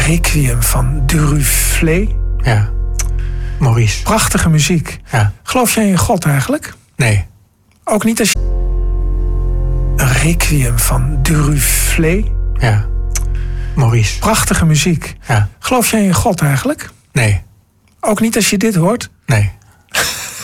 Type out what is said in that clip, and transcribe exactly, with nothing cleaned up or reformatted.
Requiem van Duruflé. Ja. Maurice. Prachtige muziek. Ja. Geloof jij in God eigenlijk? Nee. Ook niet als je... Een Requiem van Duruflé. Ja. Maurice. Prachtige muziek. Ja. Geloof jij in God eigenlijk? Nee. Ook niet als je dit hoort? Nee.